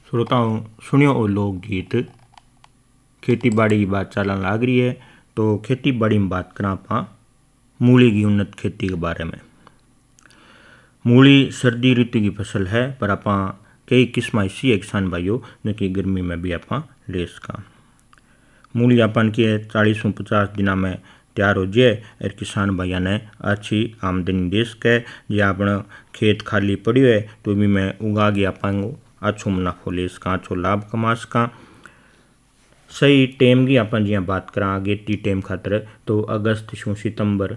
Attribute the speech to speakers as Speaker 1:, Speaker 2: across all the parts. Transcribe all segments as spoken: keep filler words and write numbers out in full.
Speaker 1: श्रोताओं सुनियो ओ लोकगीत। खेती बाड़ी की बात चलन लाग रही है तो खेती बाड़ी में बात करा आप मूली की उन्नत खेती के बारे में। मूली सर्दी ऋतु की फसल है पर आप कई किस्म ऐसी है किसान भाइयों जो कि गर्मी में भी आप ले सका। मूली अपन की चालीस से पचास दिन में तैयार हो जाए और किसान भाइयों ने अच्छी आमदनी दे सके। जो अपना खेत खाली पड़ियो है तो भी मैं उगा के अपन अच्छो मुनाफो ले सका, अच्छो लाभ कमा सका। सही टाइम की अपन जिया बात करा अगेती टाइम खातर तो अगस्त से सितंबर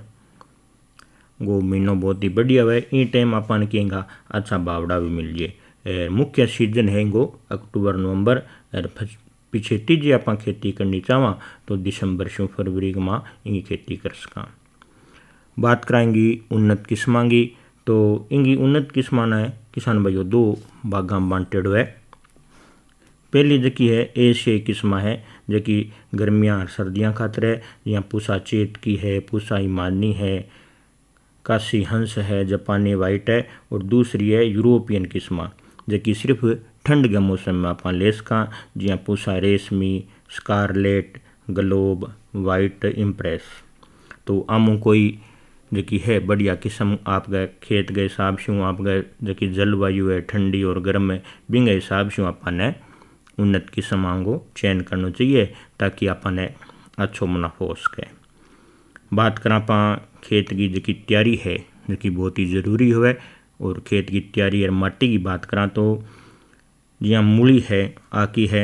Speaker 1: गो महीनो बहुत ही बढ़िया है। इन टाइम अपन केगा अच्छा बावड़ा भी मिल जाए। मुख्य सीजन है गो अक्टूबर नवंबर और पीछे तीजे आप खेती करनी चाहवा तो दिसंबर से फरवरी में इनकी खेती कर सका। बात कराएंगी उन्नत किस्मां की तो इनकी उन्नत किस्मां ने किसान भाइयों दो भागा में बांटेड़ो है। पहली जकी है एशियाई किस्म है जकी गर्मियां और सर्दियां खातर है। यहाँ पूसा चेत की है, पूसा हिमानी है, काशी हंस है, जापानी वाइट है। और दूसरी है यूरोपियन किस्म जकी सिर्फ ठंड के मौसम में आप ले सका। जिया पूसा रेशमी, स्कारलेट, ग्लोब, वाइट इम्प्रेस। तो आमू कोई जकी है बढ़िया किस्म आपके खेत के हिसाब से आपके जकी जलवायु है ठंडी और गर्म है बिंगे हिसाब से आपने उन्नत किस्म को चयन करना चाहिए ताकि आपने अच्छो मुनाफो हो सके। बात करा आप खेत की जकी तैयारी है जकी बहुत ही ज़रूरी है। और खेत की तैयारी और माटी की बात करा तो जिया मूली है आकी है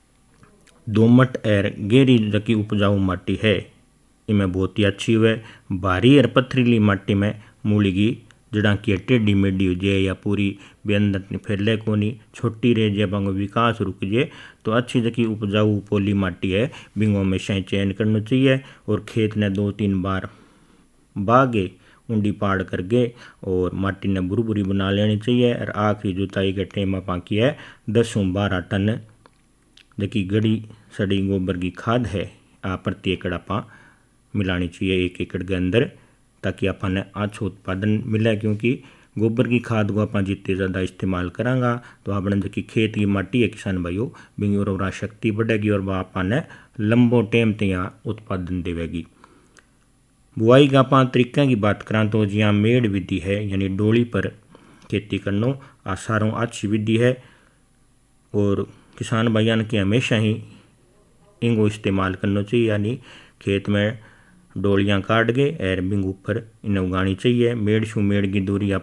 Speaker 1: दोमट और गहरी जकी उपजाऊ माटी है इनमें बहुत ही अच्छी हुए। भारी और पथरीली माटी में मूली की जड़ा की टेढ़ी मेढ़ी हो जाए या पूरी बेअंदर फैले को नहीं छोटी रह जाए बांगो विकास रुक जाए तो अच्छी जकी उपजाऊ पोली माटी है बिंगो हमेशा चयन करना चाहिए। और खेत ने दो तीन बार बागे ऊंडी पाड़ करके और माटी ने बुरबुरी बना लेनी चाहिए। और आखिरी जुताई के टाइम आप की है दस से बारह टन जकी गड़ी सड़ी गोबर की खाद है आ प्रति एकड़ आप मिलानी चाहिए एक एकड़ के अंदर ताकि अपन अच्छा उत्पादन मिले। क्योंकि गोबर की खाद को आप जितने ज़्यादा इस्तेमाल करांगा तो अपने जो खेत की माटी है किसान भाइयों बिंगी उर्वरा शक्ति बढ़ेगी और वह अपन लंबो टाइम तक उत्पादन देवेगी। बुआई का आप तरीक़ा की बात करा तो जिया मेड़ विधि है यानी डोली पर खेती करना आसारों अच्छी विधि है। और किसान भाइयों के हमेशा ही इनको इस्तेमाल करना चाहिए यानी खेत में डोलियाँ काट के और बिंग ऊपर इन्हें उगानी चाहिए। मेड़ शू मेड़ की दूरी आप